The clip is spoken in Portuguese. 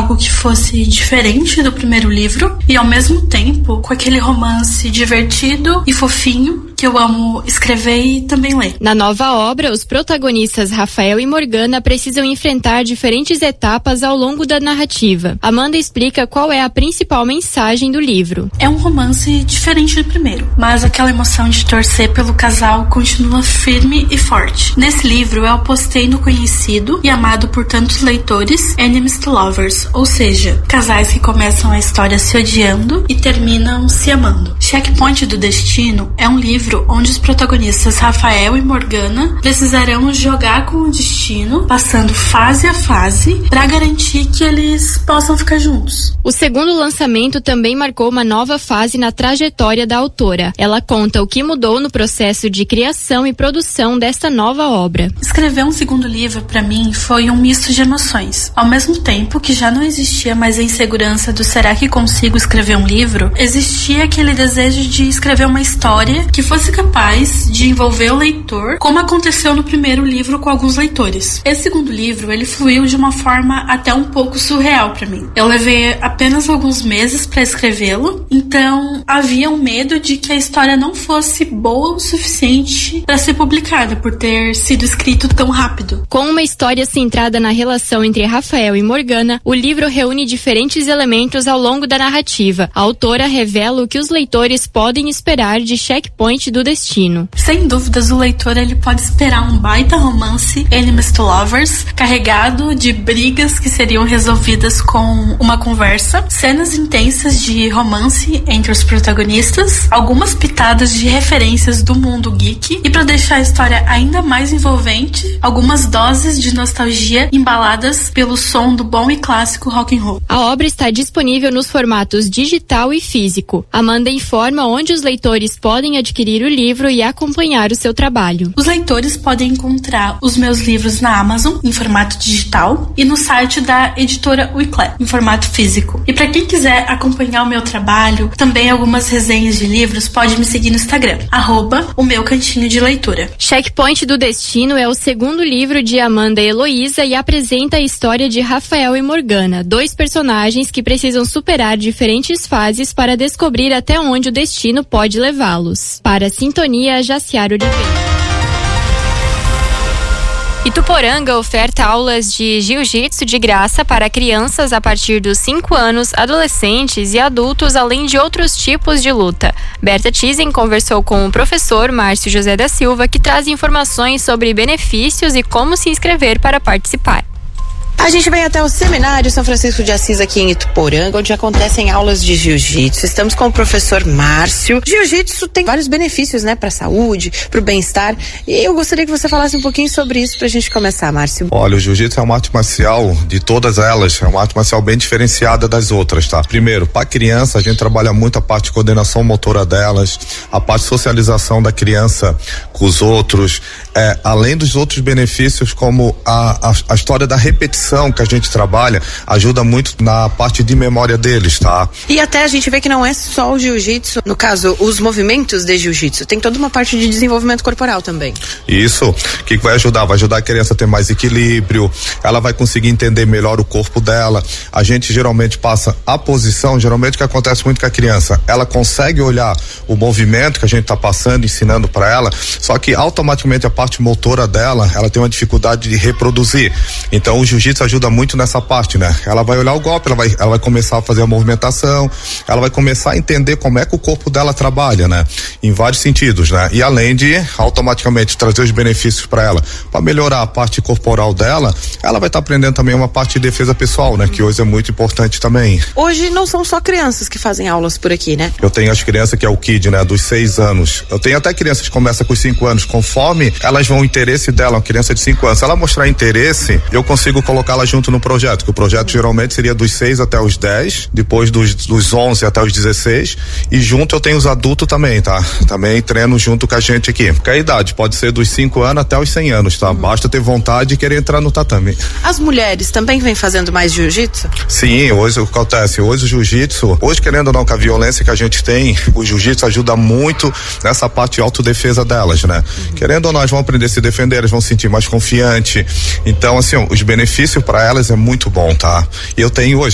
algo que fosse diferente do primeiro livro e ao mesmo tempo com aquele romance divertido e fofinho que eu amo escrever e também ler. Na nova obra, os protagonistas Rafael e Morgana precisam enfrentar diferentes etapas ao longo da narrativa. Amanda explica qual é a principal mensagem do livro. É um romance diferente do primeiro, mas aquela emoção de torcer pelo casal continua firme e forte. Nesse livro, eu apostei no conhecido e amado por tantos leitores, enemies to lovers, ou seja, casais que começam a história se odiando e terminam se amando. Checkpoint do Destino é um livro onde os protagonistas Rafael e Morgana precisarão jogar com o destino, passando fase a fase, para garantir que eles possam ficar juntos. O segundo lançamento também marcou uma nova fase na trajetória da autora. Ela conta o que mudou no processo de criação e produção desta nova obra. Escrever um segundo livro, para mim, foi um misto de emoções. Ao mesmo tempo que já não existia mais a insegurança do será que consigo escrever um livro, existia aquele desejo de escrever uma história que fosse capaz de envolver o leitor, como aconteceu no primeiro livro com alguns leitores. Esse segundo livro, ele fluiu de uma forma até um pouco surreal para mim. Eu levei apenas alguns meses para escrevê-lo, então havia um medo de que a história não fosse boa o suficiente para ser publicada, por ter sido escrito tão rápido. Com uma história centrada na relação entre Rafael e Morgana, o livro reúne diferentes elementos ao longo da narrativa. A autora revela o que os leitores podem esperar de Checkpoint do Destino. Sem dúvidas, o leitor ele pode esperar um baita romance enemies to lovers, carregado de brigas que seriam resolvidas com uma conversa, cenas intensas de romance entre os protagonistas, algumas pitadas de referências do mundo geek e, para deixar a história ainda mais envolvente, algumas doses de nostalgia embaladas pelo som do bom e clássico rock and roll. A obra está disponível nos formatos digital e físico. Amanda informa onde os leitores podem adquirir o livro e acompanhar o seu trabalho. Os leitores podem encontrar os meus livros na Amazon, em formato digital, e no site da editora Wiclé, em formato físico. E para quem quiser acompanhar o meu trabalho, também algumas resenhas de livros, pode me seguir no Instagram, @o-meu-cantinho-de-leitura. Checkpoint do Destino é o segundo livro de Amanda Heloísa e apresenta a história de Rafael e Morgana, dois personagens que precisam superar diferentes fases para descobrir até onde o destino pode levá-los. Para a Sintonia, Jaciara Oliveira. Ituporanga oferta aulas de jiu-jitsu de graça para crianças a partir dos 5 anos, adolescentes e adultos, além de outros tipos de luta. Berta Tizen conversou com o professor Márcio José da Silva, que traz informações sobre benefícios e como se inscrever para participar. A gente vem até o Seminário São Francisco de Assis aqui em Ituporanga, onde acontecem aulas de jiu-jitsu. Estamos com o professor Márcio. Jiu-jitsu tem vários benefícios, né, para a saúde, para o bem-estar. E eu gostaria que você falasse um pouquinho sobre isso pra gente começar, Márcio. Olha, o jiu-jitsu é uma arte marcial, de todas elas, é uma arte marcial bem diferenciada das outras, tá? Primeiro, para criança, a gente trabalha muito a parte de coordenação motora delas, a parte de socialização da criança com os outros, além dos outros benefícios, como a história da repetição que a gente trabalha, ajuda muito na parte de memória deles, tá? E até a gente vê que não é só o jiu-jitsu, no caso, os movimentos de jiu-jitsu, tem toda uma parte de desenvolvimento corporal também. Isso, o que vai ajudar? Vai ajudar a criança a ter mais equilíbrio, ela vai conseguir entender melhor o corpo dela. A gente geralmente passa a posição, geralmente o que acontece muito com a criança, ela consegue olhar o movimento que a gente tá passando, ensinando para ela, só que automaticamente a parte motora dela, ela tem uma dificuldade de reproduzir. Então o jiu-jitsu ajuda muito nessa parte, né? Ela vai olhar o golpe, ela vai começar a fazer a movimentação, ela vai começar a entender como é que o corpo dela trabalha, né? Em vários sentidos, né? E além de automaticamente trazer os benefícios para ela, para melhorar a parte corporal dela, ela vai estar aprendendo também uma parte de defesa pessoal, né? Que hoje é muito importante também. Hoje não são só crianças que fazem aulas por aqui, né? Eu tenho as crianças que é o KID, né? Dos 6 anos. Eu tenho até crianças que começam com os 5 anos. Conforme elas vão o interesse dela, uma criança de 5 anos, se ela mostrar interesse, eu consigo colocá-la junto no projeto, que o projeto geralmente seria dos 6 até os 10, depois dos 11 até os 16, e junto eu tenho os adultos também, tá? Também treino junto com a gente aqui. Porque a idade pode ser dos 5 anos até os 100 anos, tá? Basta ter vontade e querer entrar no tatame. As mulheres também vêm fazendo mais jiu-jitsu? Sim, hoje o que acontece? Hoje o jiu-jitsu, querendo ou não, com a violência que a gente tem, o jiu-jitsu ajuda muito nessa parte de autodefesa delas, né? Querendo ou não, elas vão aprender a se defender, elas vão se sentir mais confiante. Então, assim, os benefícios para elas é muito bom, tá? E eu tenho hoje